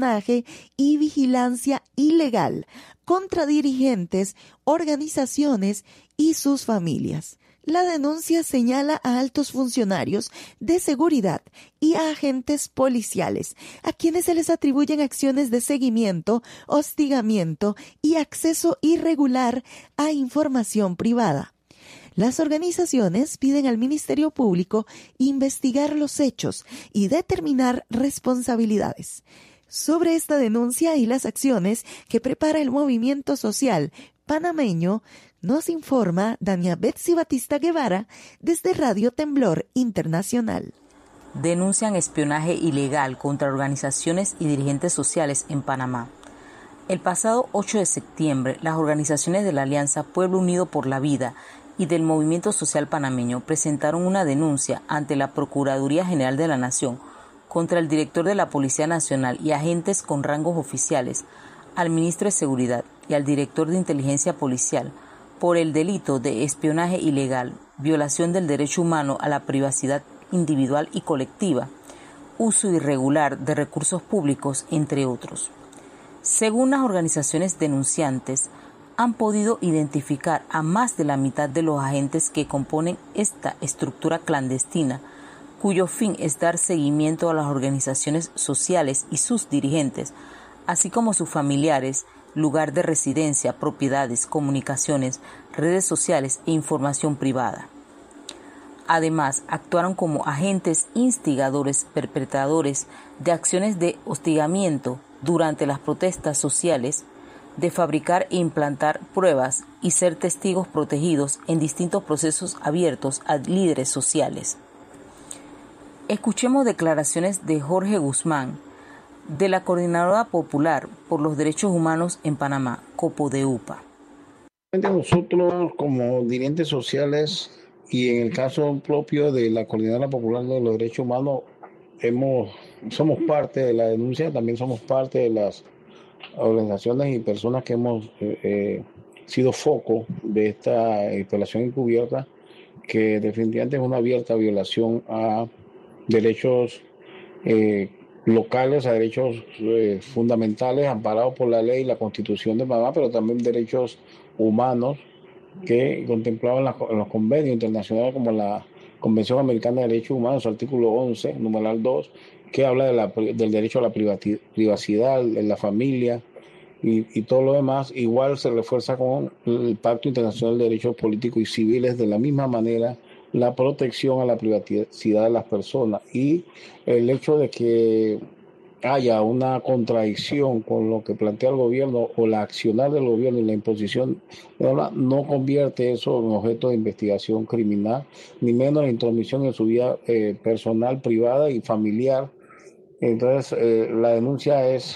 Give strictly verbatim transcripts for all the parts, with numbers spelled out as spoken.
espionaje y vigilancia ilegal contra dirigentes, organizaciones y sus familias. La denuncia señala a altos funcionarios de seguridad y a agentes policiales, a quienes se les atribuyen acciones de seguimiento, hostigamiento y acceso irregular a información privada. Las organizaciones piden al Ministerio Público investigar los hechos y determinar responsabilidades. Sobre esta denuncia y las acciones que prepara el movimiento social panameño, nos informa Dania Betsy Batista Guevara desde Radio Temblor Internacional. Denuncian espionaje ilegal contra organizaciones y dirigentes sociales en Panamá. El pasado ocho de septiembre, las organizaciones de la Alianza Pueblo Unido por la Vida y del Movimiento Social Panameño presentaron una denuncia ante la Procuraduría General de la Nación contra el director de la Policía Nacional y agentes con rangos oficiales, al ministro de Seguridad y al director de Inteligencia Policial por el delito de espionaje ilegal, violación del derecho humano a la privacidad individual y colectiva, uso irregular de recursos públicos, entre otros. Según las organizaciones denunciantes, han podido identificar a más de la mitad de los agentes que componen esta estructura clandestina, cuyo fin es dar seguimiento a las organizaciones sociales y sus dirigentes, así como sus familiares, lugar de residencia, propiedades, comunicaciones, redes sociales e información privada. Además, actuaron como agentes instigadores, perpetradores de acciones de hostigamiento durante las protestas sociales, de fabricar e implantar pruebas y ser testigos protegidos en distintos procesos abiertos a líderes sociales. Escuchemos declaraciones de Jorge Guzmán, de la Coordinadora Popular por los Derechos Humanos en Panamá, COPODEUPA. Nosotros como dirigentes sociales y en el caso propio de la Coordinadora Popular de los Derechos Humanos, hemos, somos parte de la denuncia, también somos parte de las organizaciones y personas que hemos eh, eh, sido foco de esta instalación encubierta, que definitivamente es una abierta violación a derechos eh, locales, a derechos eh, fundamentales amparados por la ley y la Constitución de Panamá, pero también derechos humanos que contemplaban la, los convenios internacionales como la Convención Americana de Derechos Humanos, su artículo once, numeral dos, que habla de la, del derecho a la privacidad, de la familia y, y todo lo demás. Igual se refuerza con el Pacto Internacional de Derechos Políticos y Civiles, de la misma manera la protección a la privacidad de las personas, y el hecho de que haya una contradicción con lo que plantea el gobierno o la accionar del gobierno y la imposición no convierte eso en objeto de investigación criminal, ni menos la intromisión en su vida eh, personal, privada y familiar. Entonces eh, la denuncia es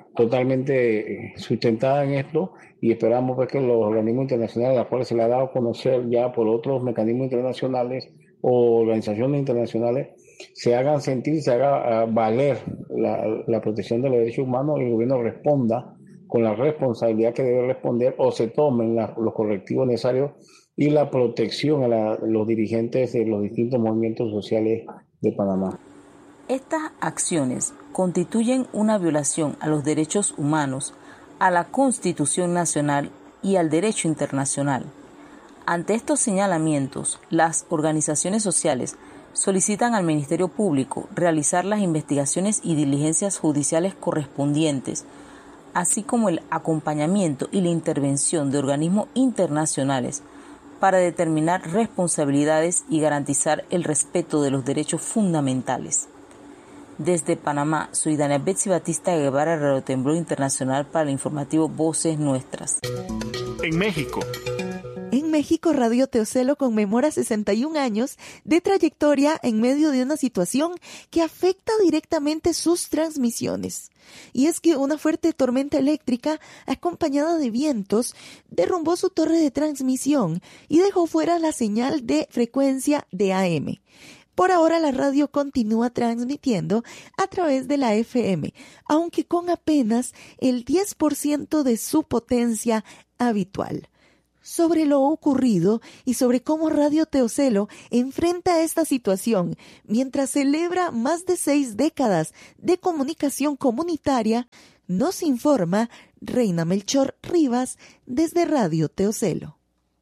totalmente sustentada en esto, y esperamos pues, que los organismos internacionales, a los cuales se le ha dado a conocer ya por otros mecanismos internacionales o organizaciones internacionales, se hagan sentir, se haga uh, valer la, la protección de los derechos humanos, y el gobierno responda con la responsabilidad que debe responder, o se tomen la, los correctivos necesarios y la protección a la, los dirigentes de los distintos movimientos sociales de Panamá. Estas acciones constituyen una violación a los derechos humanos, a la Constitución Nacional y al derecho internacional. Ante estos señalamientos, las organizaciones sociales solicitan al Ministerio Público realizar las investigaciones y diligencias judiciales correspondientes, así como el acompañamiento y la intervención de organismos internacionales para determinar responsabilidades y garantizar el respeto de los derechos fundamentales. Desde Panamá, soy Dania Betsy Batista Guevara, Radio Temblor Internacional, para el informativo Voces Nuestras. En México. En México, Radio Teocelo conmemora sesenta y un años de trayectoria en medio de una situación que afecta directamente sus transmisiones. Y es que una fuerte tormenta eléctrica, acompañada de vientos, derrumbó su torre de transmisión y dejó fuera la señal de frecuencia de A M. Por ahora la radio continúa transmitiendo a través de la F M, aunque con apenas el diez por ciento de su potencia habitual. sobre lo ocurrido y sobre cómo Radio Teocelo enfrenta esta situación mientras celebra más de seis décadas de comunicación comunitaria, nos informa Reina Melchor Rivas desde Radio Teocelo.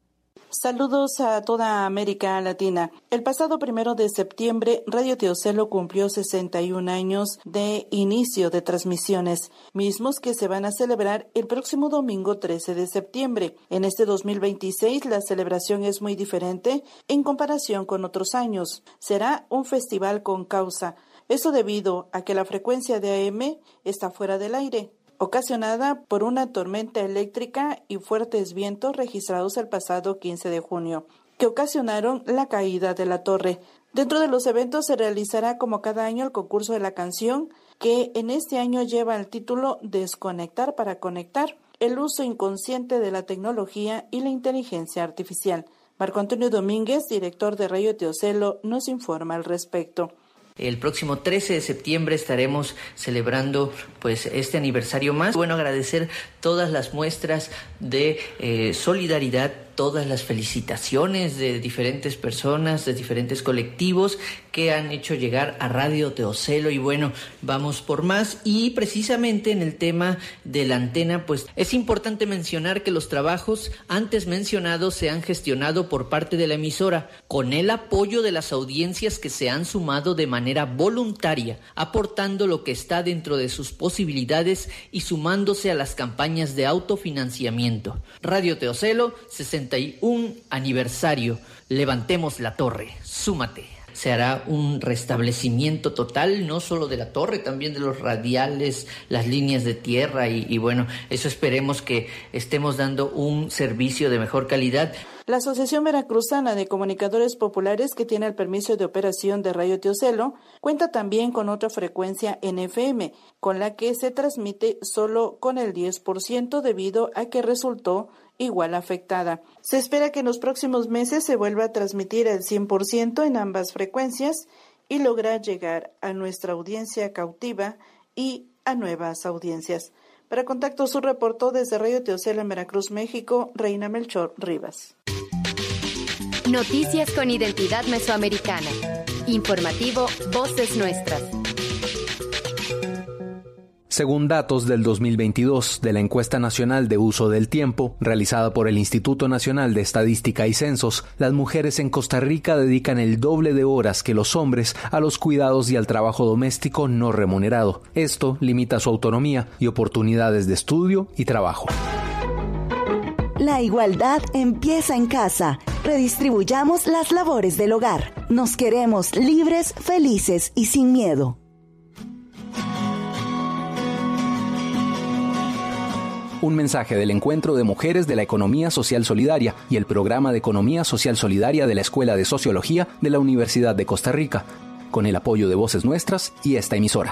Saludos a toda América Latina. El pasado primero de septiembre, Radio Teocelo cumplió sesenta y un años de inicio de transmisiones, mismos que se van a celebrar el próximo domingo trece de septiembre. En este dos mil veintiséis, la celebración es muy diferente en comparación con otros años. Será un festival con causa. Eso debido a que la frecuencia de A M está fuera del aire, ocasionada por una tormenta eléctrica y fuertes vientos registrados el pasado quince de junio, que ocasionaron la caída de la torre. Dentro de los eventos se realizará como cada año el concurso de la canción, que en este año lleva el título Desconectar para conectar, el uso inconsciente de la tecnología y la inteligencia artificial. Marco Antonio Domínguez, director de Radio Teocelo, nos informa al respecto. El próximo trece de septiembre estaremos celebrando pues este aniversario más. Bueno, agradecer todas las muestras de eh, solidaridad, todas las felicitaciones de diferentes personas, de diferentes colectivos que han hecho llegar a Radio Teocelo, y bueno, vamos por más. Y precisamente en el tema de la antena, pues es importante mencionar que los trabajos antes mencionados se han gestionado por parte de la emisora, con el apoyo de las audiencias que se han sumado de manera voluntaria, aportando lo que está dentro de sus posibilidades y sumándose a las campañas de autofinanciamiento. Radio Teocelo, sesenta y un aniversario. Levantemos la torre, súmate. Se hará un restablecimiento total, no solo de la torre, también de los radiales, las líneas de tierra y, y bueno, eso esperemos que estemos dando un servicio de mejor calidad. La Asociación Veracruzana de Comunicadores Populares, que tiene el permiso de operación de Radio Teocelo, cuenta también con otra frecuencia en F M, con la que se transmite solo con el diez por ciento debido a que resultó igual afectada. Se espera que en los próximos meses se vuelva a transmitir el cien por ciento en ambas frecuencias y lograr llegar a nuestra audiencia cautiva y a nuevas audiencias. Para Contacto Sur reportó desde Radio Teocelo en Veracruz, México, Reina Melchor Rivas. Noticias con identidad mesoamericana. Informativo Voces Nuestras. Según datos del dos mil veintidós de la Encuesta Nacional de Uso del Tiempo, realizada por el Instituto Nacional de Estadística y Censos, las mujeres en Costa Rica dedican el doble de horas que los hombres a los cuidados y al trabajo doméstico no remunerado. Esto limita su autonomía y oportunidades de estudio y trabajo. La igualdad empieza en casa. Redistribuyamos las labores del hogar. Nos queremos libres, felices y sin miedo. Un mensaje del Encuentro de Mujeres de la Economía Social Solidaria y el Programa de Economía Social Solidaria de la Escuela de Sociología de la Universidad de Costa Rica, con el apoyo de Voces Nuestras y esta emisora.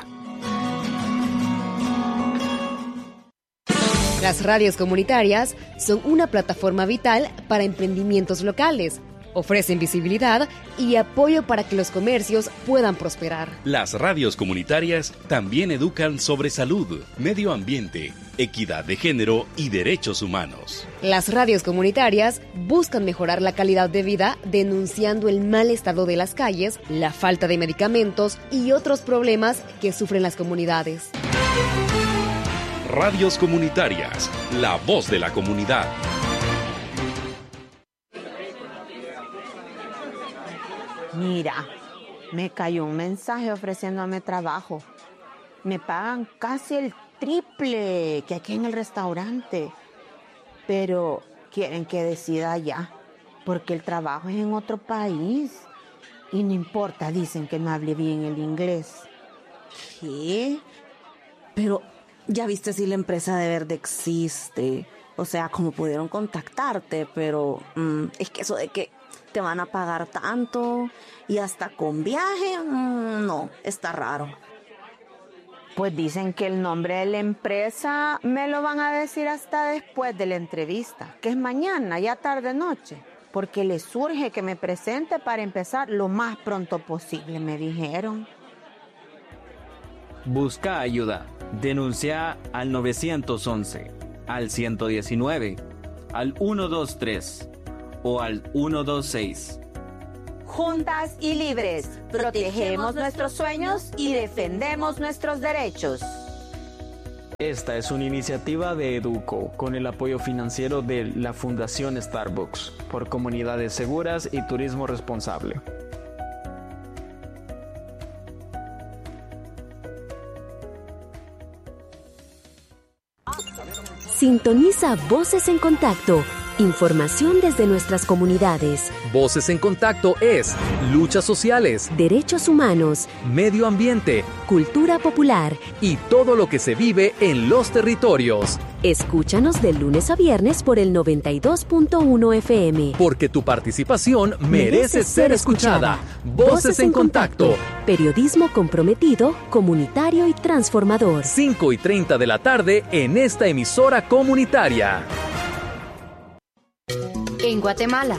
Las radios comunitarias son una plataforma vital para emprendimientos locales. Ofrecen visibilidad y apoyo para que los comercios puedan prosperar. Las radios comunitarias también educan sobre salud, medio ambiente, equidad de género y derechos humanos. Las radios comunitarias buscan mejorar la calidad de vida denunciando el mal estado de las calles, la falta de medicamentos y otros problemas que sufren las comunidades. Radios comunitarias, la voz de la comunidad. Mira, me cayó un mensaje ofreciéndome trabajo. Me pagan casi el triple que aquí en el restaurante. Pero quieren que decida ya, porque el trabajo es en otro país. Y no importa, dicen que no hable bien el inglés. ¿Qué? Pero ya viste si la empresa de Verde existe. O sea, como pudieron contactarte, pero mmm, es que eso de que te van a pagar tanto y hasta con viaje, mmm, no, está raro. Pues dicen que el nombre de la empresa me lo van a decir hasta después de la entrevista, que es mañana, ya tarde noche, porque les surge que me presente para empezar lo más pronto posible, me dijeron. Busca ayuda. Denuncia al nueve once, al ciento diecinueve, al uno dos tres o al uno dos seis. Juntas y libres, protegemos nuestros sueños y defendemos nuestros derechos. Esta es una iniciativa de Educo con el apoyo financiero de la Fundación Starbucks por comunidades seguras y turismo responsable. Sintoniza Voces en Contacto. Información desde nuestras comunidades. Voces en Contacto es luchas sociales, derechos humanos, medio ambiente, cultura popular y todo lo que se vive en los territorios. Escúchanos de lunes a viernes por el noventa y dos punto uno F M. Porque tu participación merece ser escuchada. Voces en Contacto. Periodismo comprometido, comunitario y transformador. cinco y treinta de la tarde en esta emisora comunitaria. En Guatemala.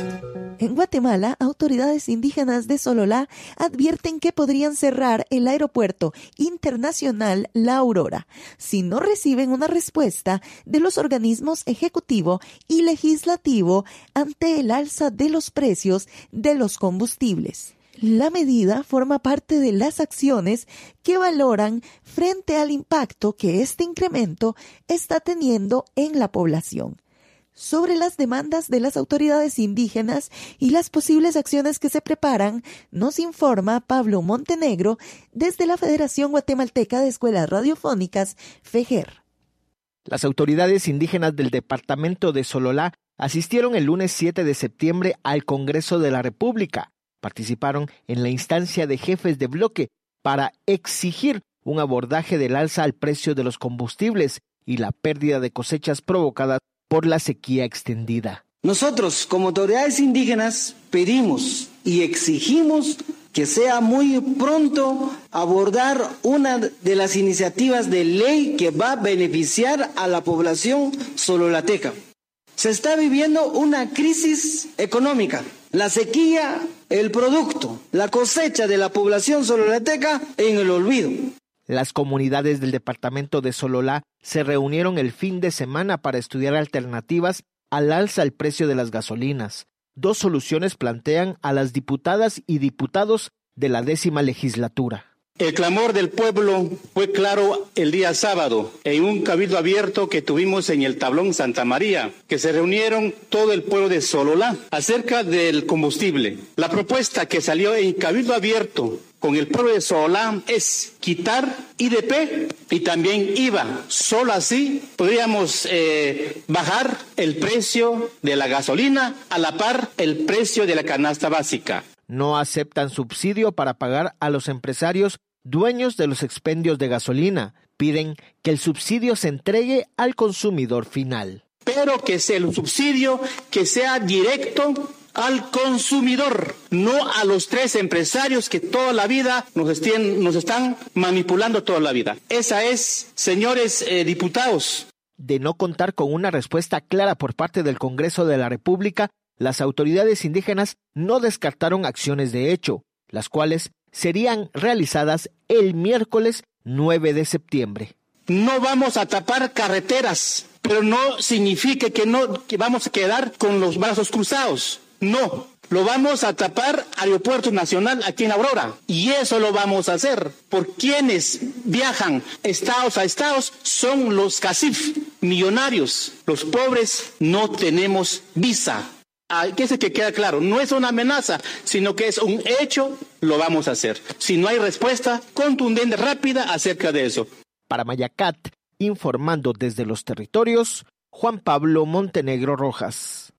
En Guatemala, autoridades indígenas de Sololá advierten que podrían cerrar el aeropuerto internacional La Aurora si no reciben una respuesta de los organismos ejecutivo y legislativo ante el alza de los precios de los combustibles. La medida forma parte de las acciones que valoran frente al impacto que este incremento está teniendo en la población. Sobre las demandas de las autoridades indígenas y las posibles acciones que se preparan, nos informa Pablo Montenegro desde la Federación Guatemalteca de Escuelas Radiofónicas, FEGER. Las autoridades indígenas del departamento de Sololá asistieron el lunes siete de septiembre al Congreso de la República. Participaron en la instancia de jefes de bloque para exigir un abordaje del alza al precio de los combustibles y la pérdida de cosechas provocadas por la sequía extendida. Nosotros, como autoridades indígenas, pedimos y exigimos que sea muy pronto abordar una de las iniciativas de ley que va a beneficiar a la población sololateca. Se está viviendo una crisis económica. La sequía, el producto, la cosecha de la población sololateca en el olvido. Las comunidades del departamento de Sololá se reunieron el fin de semana para estudiar alternativas al alza al precio de las gasolinas. Dos soluciones plantean a las diputadas y diputados de la décima legislatura. El clamor del pueblo fue claro el día sábado en un cabildo abierto que tuvimos en el Tablón Santa María, que se reunieron todo el pueblo de Sololá acerca del combustible. La propuesta que salió en cabildo abierto con el pueblo de Sololá es quitar I D P y también I V A. Solo así podríamos eh, bajar el precio de la gasolina a la par el precio de la canasta básica. No aceptan subsidio para pagar a los empresarios dueños de los expendios de gasolina. Piden que el subsidio se entregue al consumidor final. Pero que sea el subsidio que sea directo al consumidor, no a los tres empresarios que toda la vida nos, estén, nos están manipulando toda la vida. Esa es, señores eh, diputados. De no contar con una respuesta clara por parte del Congreso de la República, las autoridades indígenas no descartaron acciones de hecho, las cuales serían realizadas el miércoles nueve de septiembre. No vamos a tapar carreteras, pero no significa que no que vamos a quedar con los brazos cruzados. No, lo vamos a tapar Aeropuerto Nacional aquí en Aurora. Y eso lo vamos a hacer. Por quienes viajan estados a estados son los cacif, millonarios. Los pobres no tenemos visa. Hay que que queda claro, no es una amenaza, sino que es un hecho, lo vamos a hacer. Si no hay respuesta contundente, rápida acerca de eso. Para Mayacat, informando desde los territorios, Juan Pablo Montenegro Rojas.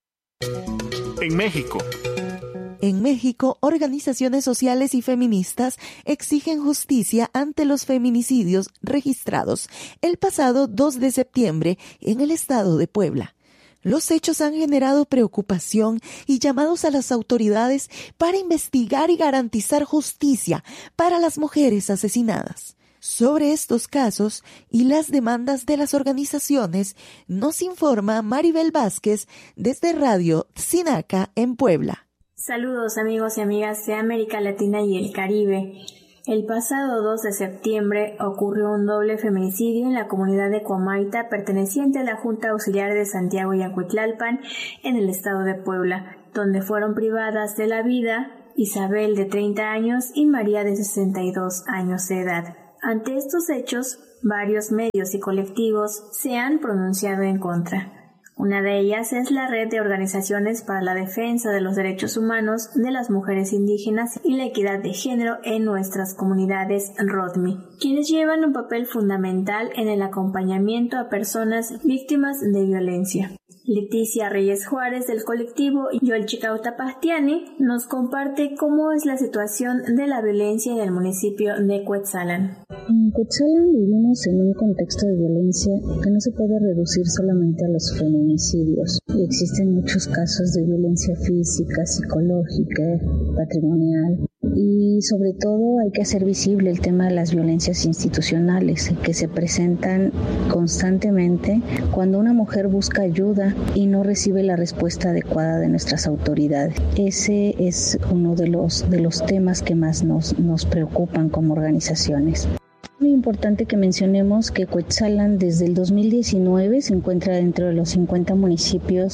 En México. En México, organizaciones sociales y feministas exigen justicia ante los feminicidios registrados el pasado dos de septiembre en el estado de Puebla. Los hechos han generado preocupación y llamados a las autoridades para investigar y garantizar justicia para las mujeres asesinadas. Sobre estos casos y las demandas de las organizaciones, nos informa Maribel Vázquez desde Radio Sinaca en Puebla. Saludos amigos y amigas de América Latina y el Caribe. El pasado dos de septiembre ocurrió un doble feminicidio en la comunidad de Cuamaita, perteneciente a la Junta Auxiliar de Santiago y Acuitlalpan, en el estado de Puebla, donde fueron privadas de la vida Isabel, de treinta años, y María, de sesenta y dos años de edad. Ante estos hechos, varios medios y colectivos se han pronunciado en contra. Una de ellas es la Red de Organizaciones para la Defensa de los Derechos Humanos de las Mujeres Indígenas y la Equidad de Género en Nuestras Comunidades, RODMI, quienes llevan un papel fundamental en el acompañamiento a personas víctimas de violencia. Leticia Reyes Juárez, del colectivo Yolchicauta Pastiani, nos comparte cómo es la situación de la violencia en el municipio de Cuetzalan. En Cuetzalan vivimos en un contexto de violencia que no se puede reducir solamente a los feminicidios. Existen muchos casos de violencia física, psicológica, patrimonial. Y sobre todo hay que hacer visible el tema de las violencias institucionales que se presentan constantemente cuando una mujer busca ayuda y no recibe la respuesta adecuada de nuestras autoridades. Ese es uno de los, de los temas que más nos, nos preocupan como organizaciones. Muy importante que mencionemos que Cuetzalan desde el dos mil diecinueve se encuentra dentro de los cincuenta municipios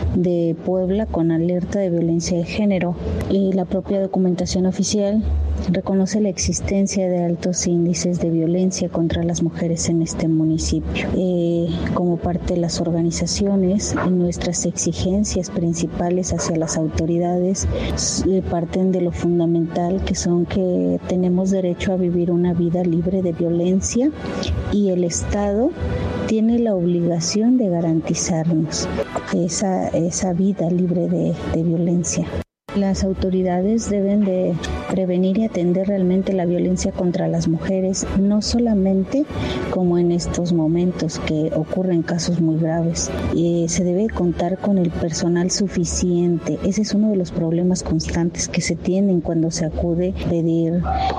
de Puebla con alerta de violencia de género, y la propia documentación oficial reconoce la existencia de altos índices de violencia contra las mujeres en este municipio. Eh, como parte de las organizaciones, nuestras exigencias principales hacia las autoridades eh, parten de lo fundamental, que son que tenemos derecho a vivir una vida libre de violencia, y el Estado tiene la obligación de garantizarnos esa, esa vida libre de, de violencia. Las autoridades deben de prevenir y atender realmente la violencia contra las mujeres, no solamente como en estos momentos que ocurren casos muy graves. Eh, se debe contar con el personal suficiente. Ese es uno de los problemas constantes que se tienen cuando se acude a pedir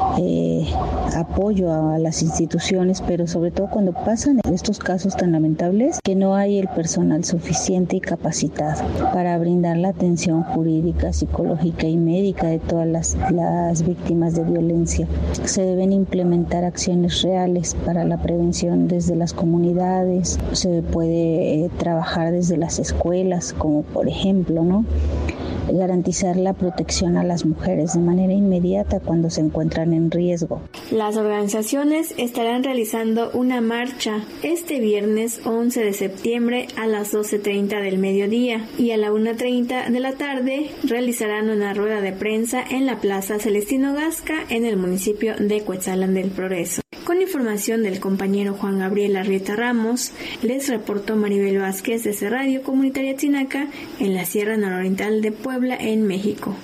eh, apoyo a las instituciones, pero sobre todo cuando pasan estos casos tan lamentables, que no hay el personal suficiente y capacitado para brindar la atención jurídica, psicológica y médica de todas las, las víctimas de violencia. Se deben implementar acciones reales para la prevención desde las comunidades. Se puede eh, trabajar desde las escuelas, como por ejemplo, ¿no? garantizar la protección a las mujeres de manera inmediata cuando se encuentran en riesgo. Las organizaciones estarán realizando una marcha este viernes once de septiembre a las doce treinta del mediodía, y a la una treinta de la tarde realizarán una rueda de prensa en la Plaza Celestino Gasca en el municipio de Cuetzalan del Progreso. Con información del compañero Juan Gabriel Arrieta Ramos, les reportó Maribel Vázquez desde Radio Comunitaria Tinaca en la Sierra Nororiental de Puebla, en México.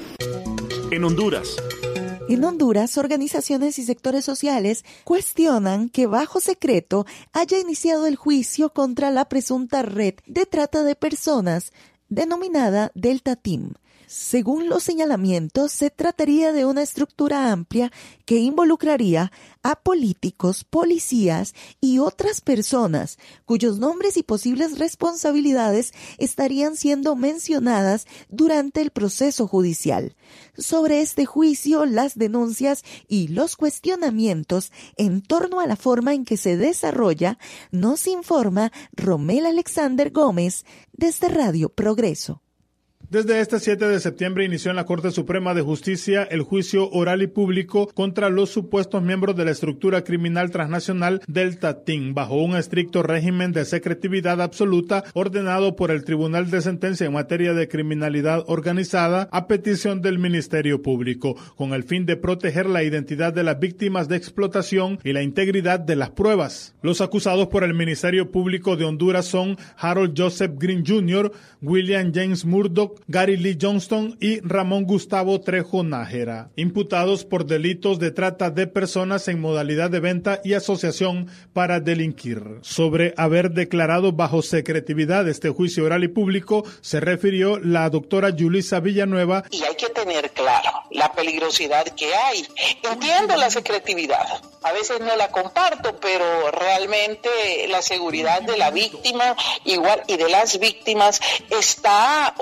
En Honduras. En Honduras, organizaciones y sectores sociales cuestionan que bajo secreto haya iniciado el juicio contra la presunta red de trata de personas denominada Delta Team. Según los señalamientos, se trataría de una estructura amplia que involucraría a políticos, policías y otras personas cuyos nombres y posibles responsabilidades estarían siendo mencionadas durante el proceso judicial. Sobre este juicio, las denuncias y los cuestionamientos en torno a la forma en que se desarrolla, nos informa Romel Alexander Gómez desde Radio Progreso. Desde este siete de septiembre inició en la Corte Suprema de Justicia el juicio oral y público contra los supuestos miembros de la estructura criminal transnacional Delta Team, bajo un estricto régimen de secretividad absoluta ordenado por el Tribunal de Sentencia en materia de criminalidad organizada a petición del Ministerio Público, con el fin de proteger la identidad de las víctimas de explotación y la integridad de las pruebas. Los acusados por el Ministerio Público de Honduras son Harold Joseph Green junior, William James Murdoch, Gary Lee Johnston y Ramón Gustavo Trejo Nájera, imputados por delitos de trata de personas en modalidad de venta y asociación para delinquir. Sobre haber declarado bajo secretividad este juicio oral y público, se refirió la doctora Yulisa Villanueva. Y hay que tener claro la peligrosidad que hay. Entiendo la secretividad, a veces no la comparto, pero realmente la seguridad de la víctima igual y de las víctimas está hoy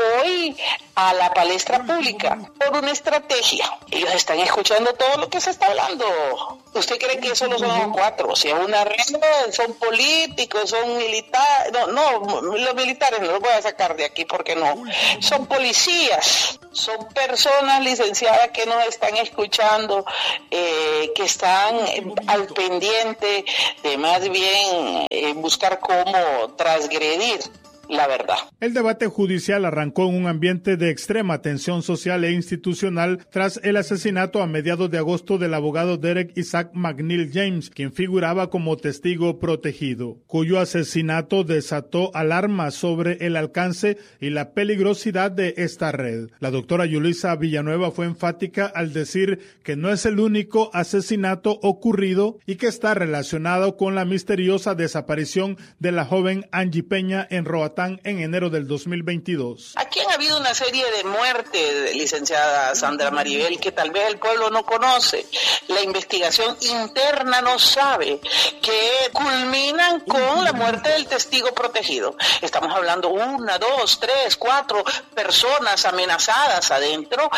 hoy a la palestra pública por una estrategia. Ellos están escuchando todo lo que se está hablando. ¿Usted cree que solo son los cuatro? Si es una red, son políticos, son militares. No, no, los militares no los voy a sacar de aquí porque no. Son policías, son personas licenciadas que nos están escuchando, eh, que están al pendiente de más bien eh, buscar cómo transgredir la verdad. El debate judicial arrancó en un ambiente de extrema tensión social e institucional tras el asesinato a mediados de agosto del abogado Derek Isaac McNeil James, quien figuraba como testigo protegido, cuyo asesinato desató alarma sobre el alcance y la peligrosidad de esta red. La doctora Yulisa Villanueva fue enfática al decir que no es el único asesinato ocurrido y que está relacionado con la misteriosa desaparición de la joven Angie Peña en Roatán en enero del dos mil veintidós. Aquí han habido una serie de muertes, licenciada Sandra Maribel, que tal vez el pueblo no conoce. La investigación interna no sabe, que culminan con la muerte del testigo protegido. Estamos hablando una, dos, tres, cuatro personas amenazadas adentro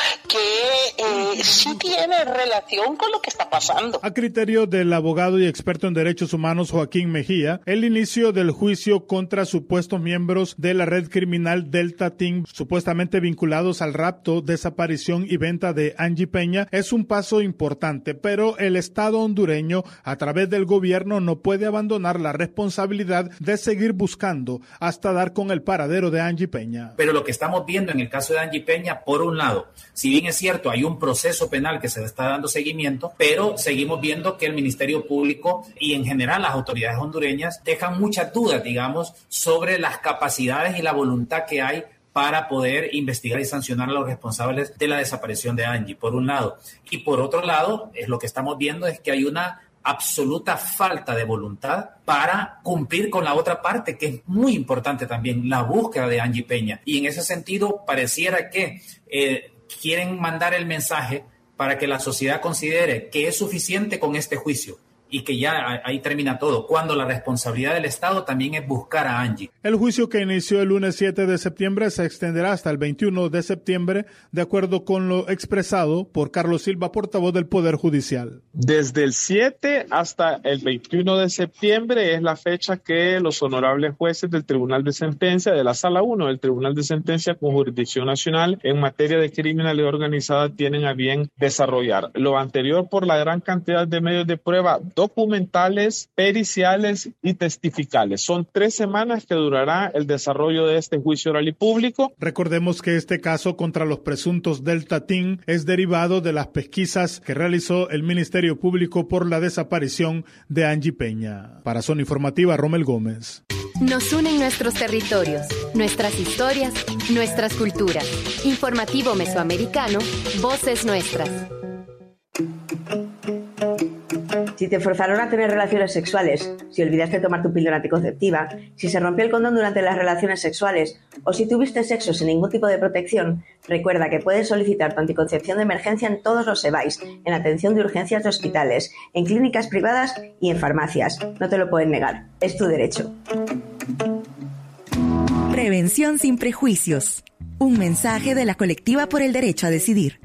que eh, sí tiene relación con lo que está pasando. A criterio del abogado y experto en derechos humanos Joaquín Mejía, el inicio del juicio contra supuestos miembros de la red criminal Delta Team, supuestamente vinculados al rapto, desaparición y venta de Angie Peña, es un paso importante, pero el Estado hondureño, a través del gobierno, no puede abandonar la responsabilidad de seguir buscando hasta dar con el paradero de Angie Peña. Pero lo que estamos viendo en el caso de Angie Peña, por un lado, si bien es cierto, hay un proceso penal que se le está dando seguimiento, pero seguimos viendo que el Ministerio Público y en general las autoridades hondureñas dejan muchas dudas, digamos, sobre las capacidades capacidades y la voluntad que hay para poder investigar y sancionar a los responsables de la desaparición de Angie, por un lado. Y por otro lado, es lo que estamos viendo es que hay una absoluta falta de voluntad para cumplir con la otra parte, que es muy importante también, la búsqueda de Angie Peña. Y en ese sentido, pareciera que eh, quieren mandar el mensaje para que la sociedad considere que es suficiente con este juicio y que ya ahí termina todo, cuando la responsabilidad del Estado también es buscar a Angie. El juicio, que inició el lunes siete de septiembre, se extenderá hasta el veintiuno de septiembre, de acuerdo con lo expresado por Carlos Silva, portavoz del Poder Judicial. Desde el siete hasta el veintiuno de septiembre es la fecha que los honorables jueces del Tribunal de Sentencia, de la Sala uno del Tribunal de Sentencia con jurisdicción nacional en materia de criminalidad organizada, tienen a bien desarrollar. Lo anterior por la gran cantidad de medios de prueba documentales, periciales y testificales. Son tres semanas que durará el desarrollo de este juicio oral y público. Recordemos que este caso contra los presuntos Delta Team es derivado de las pesquisas que realizó el Ministerio Público por la desaparición de Angie Peña. Para Zona Informativa, Romel Gómez. Nos unen nuestros territorios, nuestras historias, nuestras culturas. Informativo Mesoamericano, Voces Nuestras. Si te forzaron a tener relaciones sexuales, si olvidaste tomar tu píldora anticonceptiva, si se rompió el condón durante las relaciones sexuales o si tuviste sexo sin ningún tipo de protección, recuerda que puedes solicitar tu anticoncepción de emergencia en todos los SEBAIS, en atención de urgencias de hospitales, en clínicas privadas y en farmacias. No te lo pueden negar. Es tu derecho. Prevención sin prejuicios. Un mensaje de la Colectiva por el Derecho a Decidir.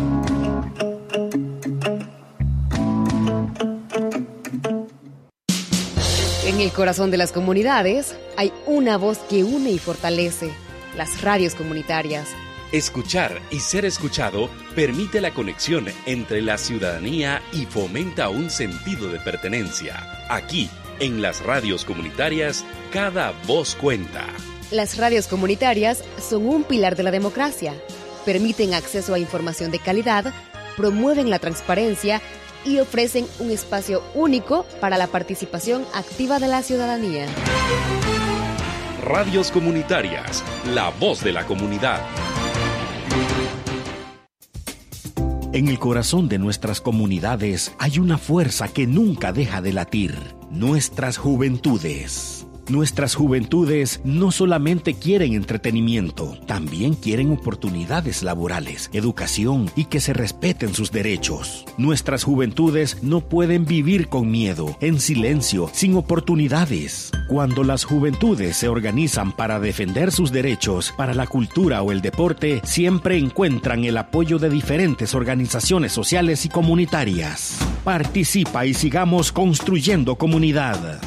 En el corazón de las comunidades hay una voz que une y fortalece: las radios comunitarias. Escuchar y ser escuchado permite la conexión entre la ciudadanía y fomenta un sentido de pertenencia. Aquí, en las radios comunitarias, cada voz cuenta. Las radios comunitarias son un pilar de la democracia. Permiten acceso a información de calidad, promueven la transparencia y ofrecen un espacio único para la participación activa de la ciudadanía. Radios comunitarias, la voz de la comunidad. En el corazón de nuestras comunidades hay una fuerza que nunca deja de latir: nuestras juventudes. Nuestras juventudes no solamente quieren entretenimiento, también quieren oportunidades laborales, educación y que se respeten sus derechos. Nuestras juventudes no pueden vivir con miedo, en silencio, sin oportunidades. Cuando las juventudes se organizan para defender sus derechos, para la cultura o el deporte, siempre encuentran el apoyo de diferentes organizaciones sociales y comunitarias. Participa y sigamos construyendo comunidad.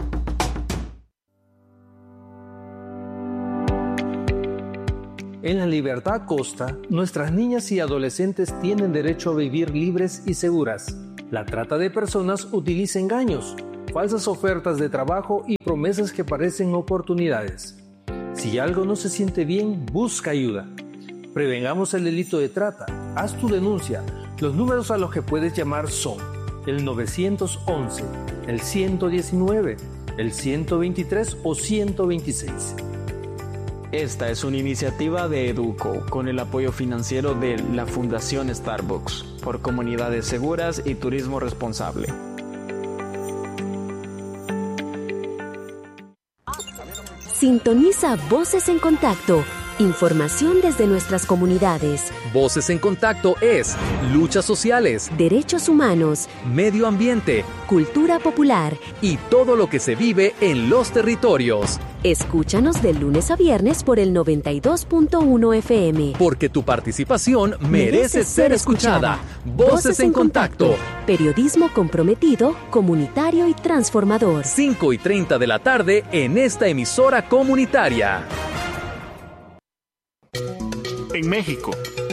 En la Libertad Costa, nuestras niñas y adolescentes tienen derecho a vivir libres y seguras. La trata de personas utiliza engaños, falsas ofertas de trabajo y promesas que parecen oportunidades. Si algo no se siente bien, busca ayuda. Prevengamos el delito de trata. Haz tu denuncia. Los números a los que puedes llamar son el nueve once, el ciento diecinueve, el ciento veintitrés o ciento veintiséis. Esta es una iniciativa de Educo con el apoyo financiero de la Fundación Starbucks por comunidades seguras y turismo responsable. Sintoniza Voces en Contacto. Información desde nuestras comunidades. Voces en Contacto es luchas sociales, derechos humanos, medio ambiente, cultura popular y todo lo que se vive en los territorios. Escúchanos de lunes a viernes por el noventa y dos punto uno F M. Porque tu participación merece ser escuchada. Voces en Contacto. Periodismo comprometido, comunitario y transformador. cinco y treinta de la tarde en esta emisora comunitaria. En México.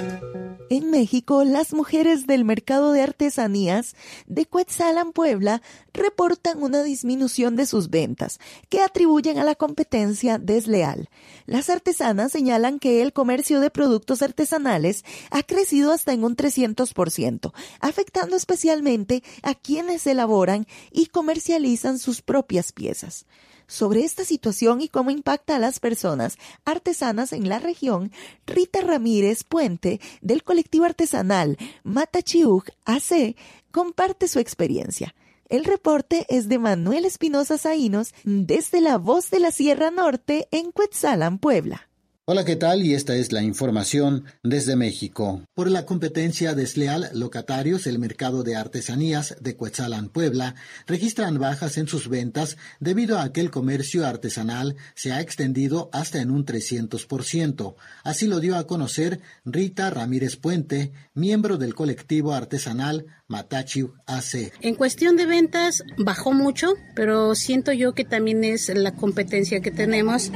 En México, las mujeres del mercado de artesanías de Cuetzalan, Puebla, reportan una disminución de sus ventas, que atribuyen a la competencia desleal. Las artesanas señalan que el comercio de productos artesanales ha crecido hasta en un trescientos por ciento, afectando especialmente a quienes elaboran y comercializan sus propias piezas. Sobre esta situación y cómo impacta a las personas artesanas en la región, Rita Ramírez Puente, del colectivo artesanal Matachiug A C, comparte su experiencia. El reporte es de Manuel Espinosa Zaínos desde La Voz de la Sierra Norte en Cuetzalan, Puebla. Hola, ¿qué tal? Y esta es la información desde México. Por la competencia desleal, locatarios del mercado de artesanías de Cuetzalan, Puebla, registran bajas en sus ventas debido a que el comercio artesanal se ha extendido hasta en un trescientos por ciento. Así lo dio a conocer Rita Ramírez Puente, miembro del colectivo artesanal Matachiug A C. En cuestión de ventas bajó mucho, pero siento yo que también es la competencia que tenemos.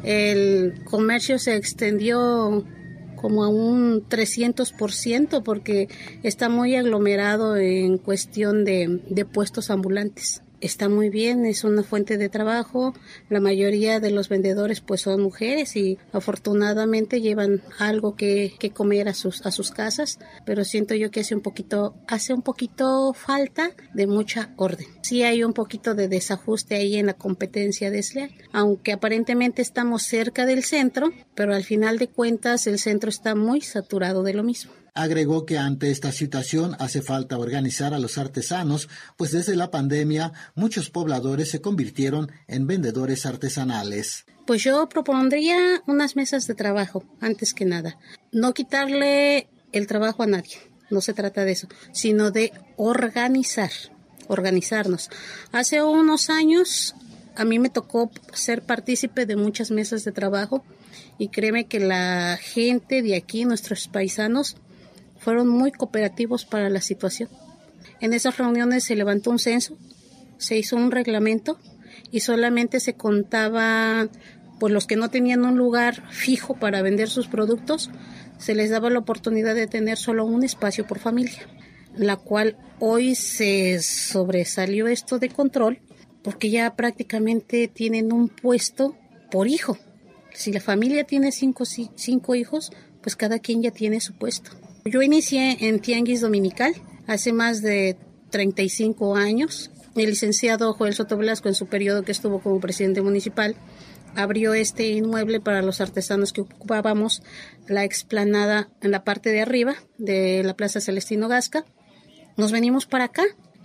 El comercio se extendió como a un trescientos por ciento porque está muy aglomerado en cuestión de, de puestos ambulantes. Está muy bien, es una fuente de trabajo. La mayoría de los vendedores pues son mujeres y afortunadamente llevan algo que, que comer a sus a sus casas, pero siento yo que hace un poquito hace un poquito falta de mucha orden. Sí hay un poquito de desajuste ahí en la competencia desleal, aunque aparentemente estamos cerca del centro, pero al final de cuentas el centro está muy saturado de lo mismo. Agregó que ante esta situación hace falta organizar a los artesanos, pues desde la pandemia muchos pobladores se convirtieron en vendedores artesanales. Pues yo propondría unas mesas de trabajo, antes que nada. No quitarle el trabajo a nadie, no se trata de eso, sino de organizar, organizarnos. Hace unos años a mí me tocó ser partícipe de muchas mesas de trabajo y créeme que la gente de aquí, nuestros paisanos, fueron muy cooperativos para la situación. En esas reuniones se levantó un censo, se hizo un reglamento y solamente se contaba, pues los que no tenían un lugar fijo para vender sus productos, se les daba la oportunidad de tener solo un espacio por familia, la cual hoy se sobresalió esto de control porque ya prácticamente tienen un puesto por hijo. Si la familia tiene cinco, cinco hijos, pues cada quien ya tiene su puesto. Yo inicié en Tianguis Dominical hace más de treinta y cinco años. El licenciado Joel Soto Velasco, en su periodo que estuvo como presidente municipal, abrió este inmueble para los artesanos que ocupábamos la explanada en la parte de arriba de la Plaza Celestino Gasca. Nos venimos para acá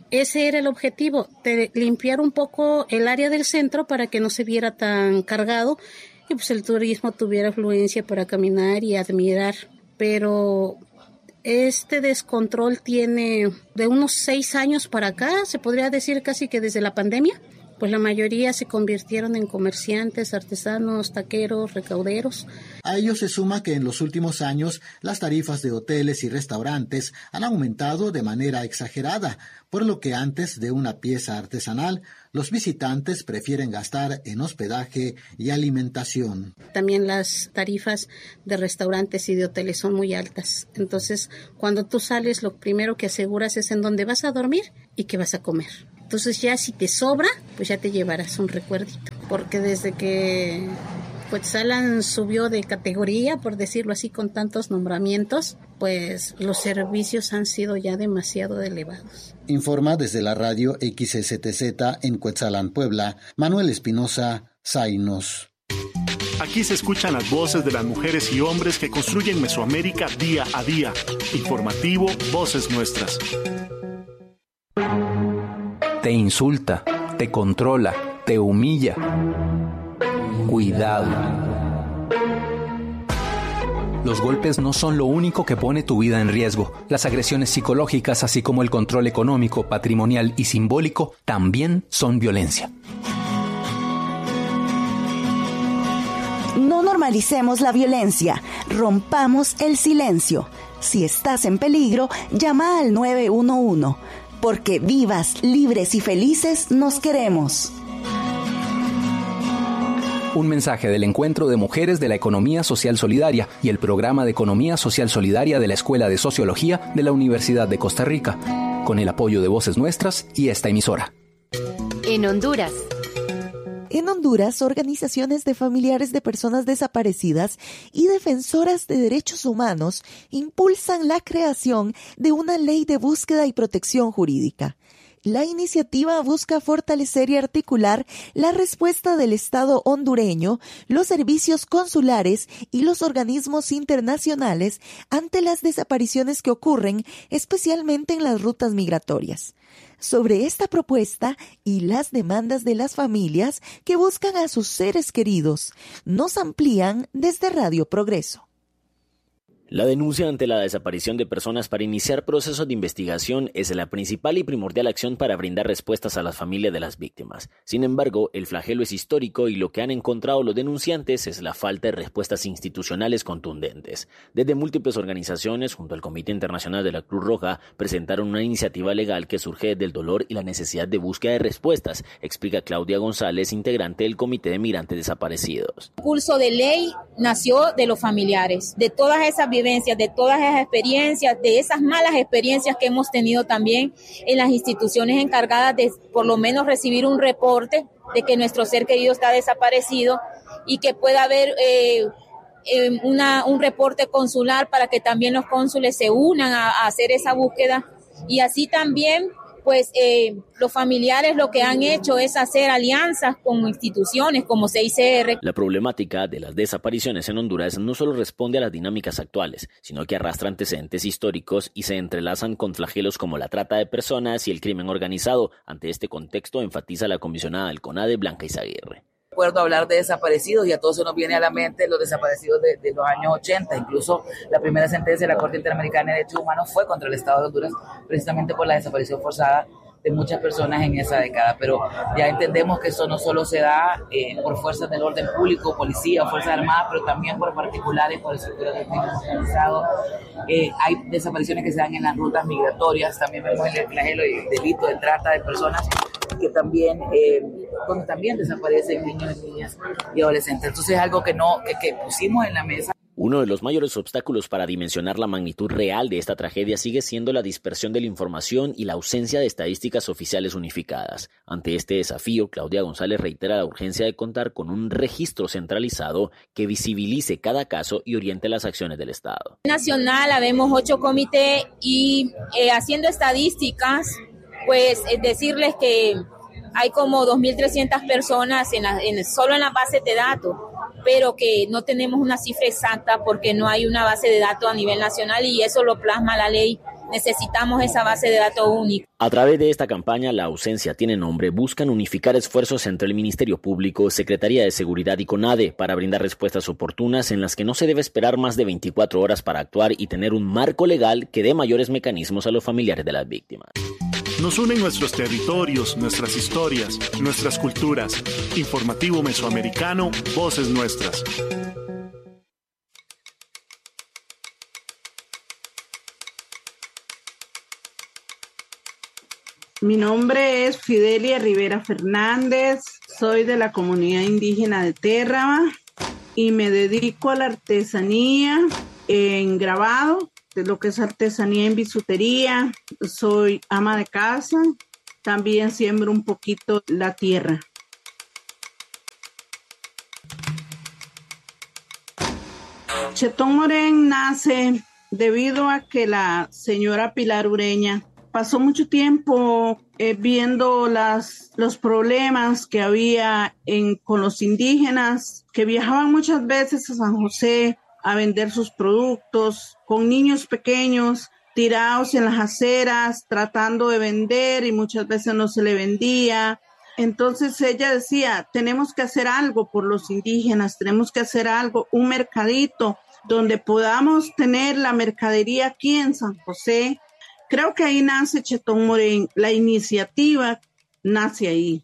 ese era el objetivo, de limpiar un poco el área del centro para que no se viera tan cargado y pues el turismo tuviera afluencia para caminar y admirar. Pero este descontrol tiene de unos seis años para acá, se podría decir casi que desde la pandemia, pues la mayoría se convirtieron en comerciantes, artesanos, taqueros, recauderos. A ello se suma que en los últimos años las tarifas de hoteles y restaurantes han aumentado de manera exagerada, por lo que antes de una pieza artesanal, los visitantes prefieren gastar en hospedaje y alimentación. También las tarifas de restaurantes y de hoteles son muy altas. Entonces, cuando tú sales, lo primero que aseguras es en dónde vas a dormir y qué vas a comer. Entonces ya si te sobra, pues ya te llevarás un recuerdito. Porque desde que Cuetzalan subió de categoría, por decirlo así, con tantos nombramientos, pues los servicios han sido ya demasiado elevados. Informa desde la radio X S T Z en Cuetzalan, Puebla, Manuel Espinosa, Zainos. Aquí se escuchan las voces de las mujeres y hombres que construyen Mesoamérica día a día. Informativo, Voces Nuestras. Te insulta, te controla, te humilla. Cuidado. Los golpes no son lo único que pone tu vida en riesgo. Las agresiones psicológicas, así como el control económico, patrimonial y simbólico, también son violencia. No normalicemos la violencia, rompamos el silencio. Si estás en peligro, llama al nueve uno uno. Porque vivas, libres y felices nos queremos. Un mensaje del Encuentro de Mujeres de la Economía Social Solidaria y el Programa de Economía Social Solidaria de la Escuela de Sociología de la Universidad de Costa Rica, con el apoyo de Voces Nuestras y esta emisora. En Honduras. En Honduras, organizaciones de familiares de personas desaparecidas y defensoras de derechos humanos impulsan la creación de una ley de búsqueda y protección jurídica. La iniciativa busca fortalecer y articular la respuesta del Estado hondureño, los servicios consulares y los organismos internacionales ante las desapariciones que ocurren, especialmente en las rutas migratorias. Sobre esta propuesta y las demandas de las familias que buscan a sus seres queridos, nos amplían desde Radio Progreso. La denuncia ante la desaparición de personas para iniciar procesos de investigación es la principal y primordial acción para brindar respuestas a las familias de las víctimas. Sin embargo, el flagelo es histórico y lo que han encontrado los denunciantes es la falta de respuestas institucionales contundentes. Desde múltiples organizaciones, junto al Comité Internacional de la Cruz Roja, presentaron una iniciativa legal que surge del dolor y la necesidad de búsqueda de respuestas, explica Claudia González, integrante del Comité de Migrantes Desaparecidos. El impulso de ley nació de los familiares, de todas esas de todas esas experiencias, de esas malas experiencias que hemos tenido también en las instituciones encargadas de por lo menos recibir un reporte de que nuestro ser querido está desaparecido y que pueda haber eh, eh, una, un reporte consular para que también los cónsules se unan a, a hacer esa búsqueda y así también pues eh, los familiares lo que han hecho es hacer alianzas con instituciones como C I C R. La problemática de las desapariciones en Honduras no solo responde a las dinámicas actuales, sino que arrastra antecedentes históricos y se entrelazan con flagelos como la trata de personas y el crimen organizado. Ante este contexto, enfatiza la comisionada del CONADE, Blanca Izaguirre. Recuerdo hablar de desaparecidos y a todos se nos viene a la mente los desaparecidos de, de los años ochenta. Incluso la primera sentencia de la Corte Interamericana de Derechos Humanos fue contra el Estado de Honduras precisamente por la desaparición forzada de muchas personas en esa década, pero ya entendemos que eso no solo se da eh, por fuerzas del orden público, policía o fuerzas armadas, pero también por particulares, por estructuras de crimen organizado. Eh, hay desapariciones que se dan en las rutas migratorias, también vemos el flagelo y el delito de trata de personas que también, eh, donde también desaparecen niños, niñas y adolescentes. Entonces es algo que, no, que, que pusimos en la mesa. Uno de los mayores obstáculos para dimensionar la magnitud real de esta tragedia sigue siendo la dispersión de la información y la ausencia de estadísticas oficiales unificadas. Ante este desafío, Claudia González reitera la urgencia de contar con un registro centralizado que visibilice cada caso y oriente las acciones del Estado. Nacional, habemos ocho comités y eh, haciendo estadísticas, pues es decirles que hay como dos mil trescientas personas en la, en, solo en las bases de datos, pero que no tenemos una cifra exacta porque no hay una base de datos a nivel nacional y eso lo plasma la ley necesitamos esa base de datos única. A través de esta campaña, La ausencia tiene nombre, buscan unificar esfuerzos entre el Ministerio Público, Secretaría de Seguridad y CONADE para brindar respuestas oportunas en las que no se debe esperar más de veinticuatro horas para actuar y tener un marco legal que dé mayores mecanismos a los familiares de las víctimas. Nos unen nuestros territorios, nuestras historias, nuestras culturas. Informativo Mesoamericano, Voces Nuestras. Mi nombre es Fidelia Rivera Fernández, soy de la comunidad indígena de Térraba y me dedico a la artesanía en grabado, de lo que es artesanía en bisutería. Soy ama de casa, también siembro un poquito la tierra. Chetón Morén nace debido a que la señora Pilar Ureña pasó mucho tiempo eh, viendo las, los problemas que había en, con los indígenas, que viajaban muchas veces a San José a vender sus productos, con niños pequeños tirados en las aceras, tratando de vender y muchas veces no se le vendía. Entonces ella decía, tenemos que hacer algo por los indígenas, tenemos que hacer algo, un mercadito donde podamos tener la mercadería aquí en San José. Creo que ahí nace Chetón Morén, la iniciativa nace ahí.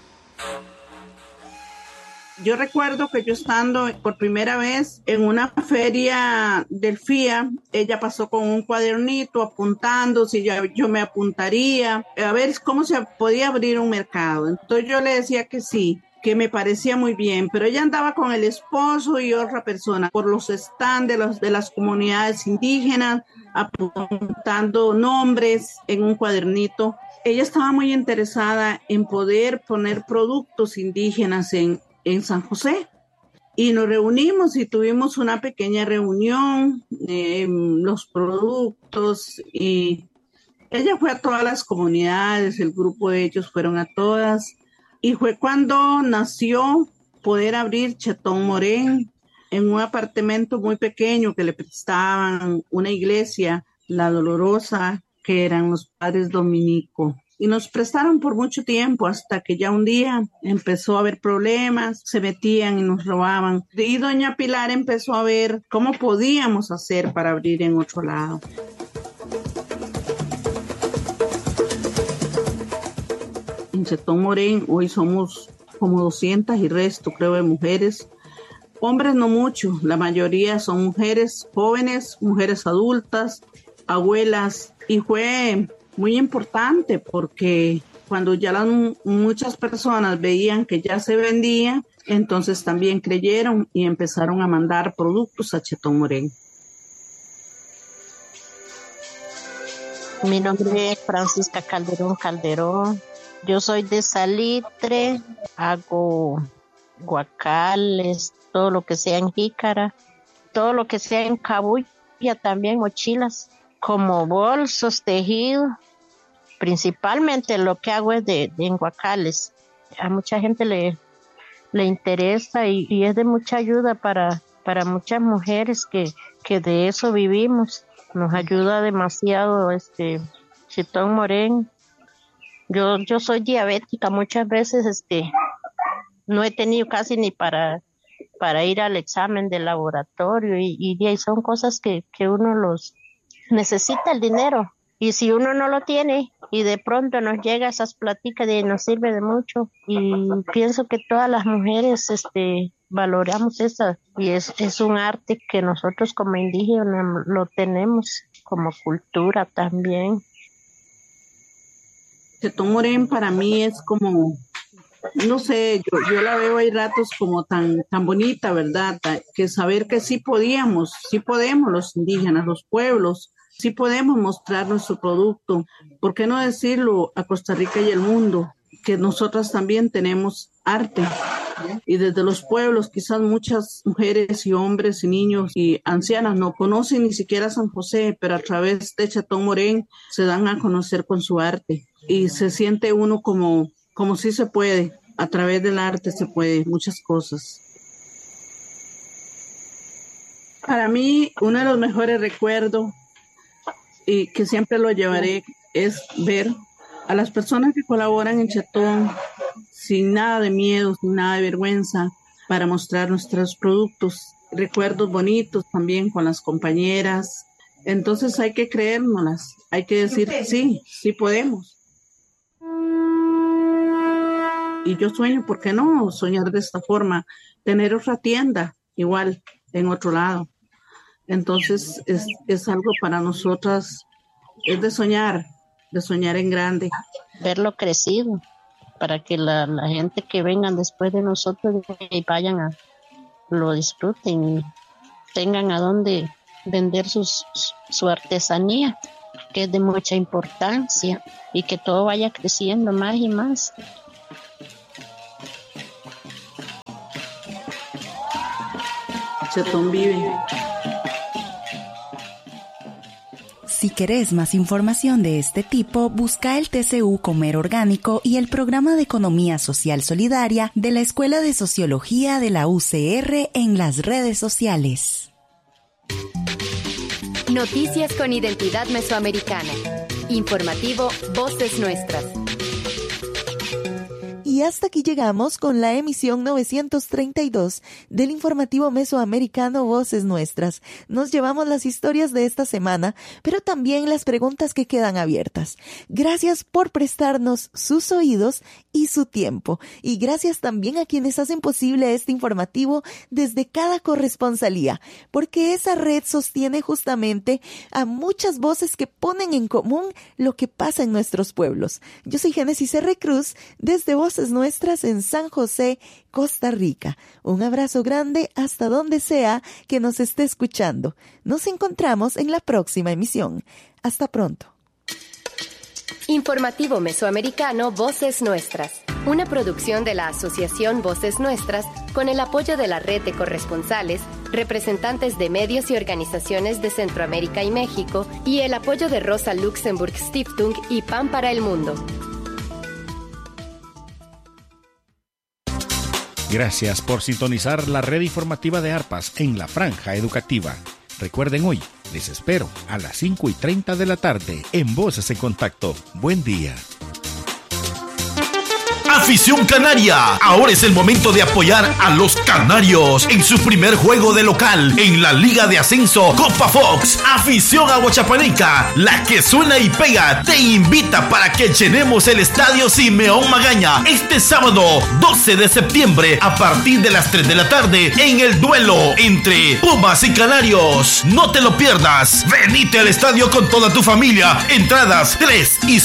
Yo recuerdo que yo estando por primera vez en una feria del F I A, ella pasó con un cuadernito apuntando si yo, yo me apuntaría, a ver cómo se podía abrir un mercado. Entonces yo le decía que sí, que me parecía muy bien, pero ella andaba con el esposo y otra persona por los stands de, los, de las comunidades indígenas, apuntando nombres en un cuadernito. Ella estaba muy interesada en poder poner productos indígenas en, en San José. Y nos reunimos y tuvimos una pequeña reunión, eh, los productos, y ella fue a todas las comunidades, el grupo de ellos fueron a todas. Y fue cuando nació poder abrir Chetón Morén en un apartamento muy pequeño que le prestaban una iglesia, La Dolorosa, que eran los padres dominicos. Y nos prestaron por mucho tiempo hasta que ya un día empezó a haber problemas, se metían y nos robaban. Y doña Pilar empezó a ver cómo podíamos hacer para abrir en otro lado. En Chetón Morén hoy somos como doscientas y resto, creo, de mujeres. Hombres no mucho, la mayoría son mujeres jóvenes, mujeres adultas, abuelas. Y fue muy importante porque cuando ya las, muchas personas veían que ya se vendía, entonces también creyeron y empezaron a mandar productos a Chetón Morén. Mi nombre es Francisca Calderón Calderón. Yo soy de Salitre, hago guacales, todo lo que sea en jícara, todo lo que sea en cabuya también, mochilas, como bolsos, tejido. Principalmente lo que hago es de, de en guacales. A mucha gente le, le interesa y, y es de mucha ayuda para, para muchas mujeres que, que de eso vivimos. Nos ayuda demasiado este Chetón Morén. Yo, yo soy diabética, muchas veces este, no he tenido casi ni para, para ir al examen de laboratorio y, y, y son cosas que, que uno los necesita el dinero y si uno no lo tiene y de pronto nos llega esas platicas y nos sirve de mucho y pienso que todas las mujeres este, valoramos eso y es, es un arte que nosotros como indígenas lo tenemos como cultura también. Chetón Morén para mí es como, no sé, yo, yo la veo hay ratos como tan, tan bonita, ¿verdad? Que saber que sí podíamos, sí podemos los indígenas, los pueblos, sí podemos mostrar nuestro producto. ¿Por qué no decirlo a Costa Rica y el mundo? Que nosotras también tenemos arte. Y desde los pueblos, quizás muchas mujeres y hombres y niños y ancianas no conocen ni siquiera San José, pero a través de Chetón Morén se dan a conocer con su arte. Y se siente uno como, como si se puede, a través del arte se puede, muchas cosas. Para mí, uno de los mejores recuerdos y que siempre lo llevaré es ver a las personas que colaboran en Chetón sin nada de miedo, sin nada de vergüenza, para mostrar nuestros productos, recuerdos bonitos también con las compañeras. Entonces hay que creérnoslas, hay que decir sí, sí podemos. Y yo sueño, ¿por qué no soñar de esta forma? Tener otra tienda igual en otro lado. Entonces es, es algo para nosotras, es de soñar, de soñar en grande. Verlo crecido, para que la, la gente que vengan después de nosotros y vayan a lo disfruten y tengan a dónde vender sus, su artesanía, que es de mucha importancia, y que todo vaya creciendo más y más. Chetón vive. Si querés más información de este tipo, busca el T C U Comer Orgánico y el Programa de Economía Social Solidaria de la Escuela de Sociología de la U C R en las redes sociales. Noticias con identidad mesoamericana. Informativo Voces Nuestras. Y hasta aquí llegamos con la emisión novecientos treinta y dos del informativo mesoamericano Voces Nuestras. Nos llevamos las historias de esta semana, pero también las preguntas que quedan abiertas. Gracias por prestarnos sus oídos y su tiempo. Y gracias también a quienes hacen posible este informativo desde cada corresponsalía, porque esa red sostiene justamente a muchas voces que ponen en común lo que pasa en nuestros pueblos. Yo soy Génesis R. Cruz, desde Voces Nuestras en San José, Costa Rica. Un abrazo grande hasta donde sea que nos esté escuchando. Nos encontramos en la próxima emisión. Hasta pronto. Informativo Mesoamericano Voces Nuestras, una producción de la Asociación Voces Nuestras con el apoyo de la Red de Corresponsales, representantes de medios y organizaciones de Centroamérica y México y el apoyo de Rosa Luxemburg Stiftung y Pan para el Mundo. Gracias por sintonizar la red informativa de ARPAS en la franja educativa. Recuerden hoy, les espero a las cinco y treinta de la tarde en Voces en Contacto. Buen día. Afición Canaria, ahora es el momento de apoyar a los canarios en su primer juego de local en la Liga de Ascenso Copa Fox. Afición Aguachapaneca, la que suena y pega, te invita para que llenemos el estadio Simeón Magaña este sábado doce de septiembre a partir de las tres de la tarde en el duelo entre Pumas y Canarios. No te lo pierdas, venite al estadio con toda tu familia. Entradas tres y